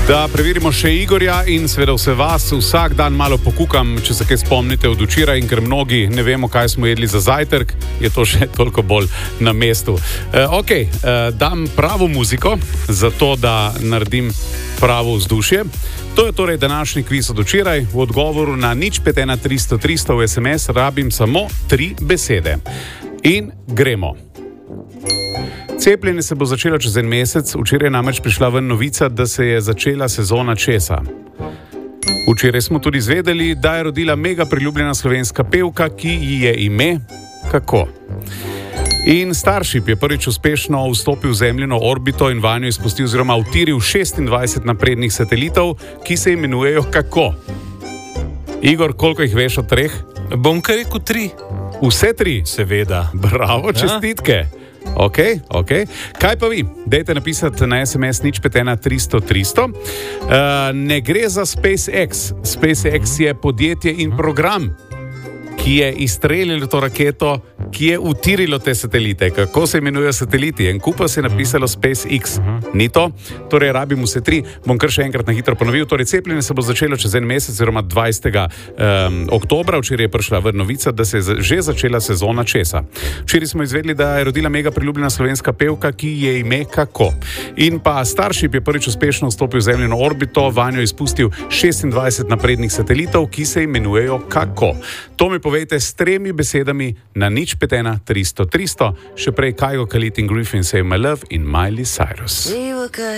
Da preverimo še Igorja in seveda vse vas. Vsak dan malo pokukam, če se kaj spomnite od včeraj, in ker mnogi ne vemo, kaj smo jedli za zajtrk, je to še toliko bolj na mestu. Dam pravo muziko, zato da naredim pravo vzdušje. To je torej današnji kviz od včeraj. V odgovoru na 051 300 300 v SMS rabim samo 3 besede. In gremo. Cepljenje se bo začelo čez en mesec, včeraj je namreč prišla ven novica, da se je začela sezona česa. Včeraj smo tudi izvedeli, da je rodila mega priljubljena slovenska pevka, ki ji je ime kako. In Starship je prvič uspešno vstopil v Zemljino orbito in vanjo izpustil oziroma utiril 26 naprednih satelitov, ki se imenujejo kako. Igor, koliko jih veš od 3? Bom kar rekel 3. Vse 3? Seveda. Bravo, čestitke. Ok. Kaj pa vi? Dajte napisati na SMS 051 300 300. Ne gre za SpaceX. SpaceX je podjetje in program, ki je izstrelilo to raketo, ki je utirilo te satelite. Kako se imenujejo sateliti? En kupa se je napisalo SpaceX. Ni to? Torej rabim vse 3. Bom kar še enkrat na hitro ponovil. Torej cepljenje se bo začelo čez en mesec, oziroma 20. oktobra. Včeraj je prišla ven novica, da se je že začela sezona česa. Včeraj smo izvedeli, da je rodila mega priljubljena slovenska pevka, ki je ime kako. In pa Starship je prvič uspešno vstopil v Zemljino orbito, vanjo izpustil 26 naprednih satelitov, ki se imenujejo kako. To mi povejte s 3 besedami na 051 300 300. Še prej Kygo, Khalid in Griffin, Save My Love in Miley Cyrus.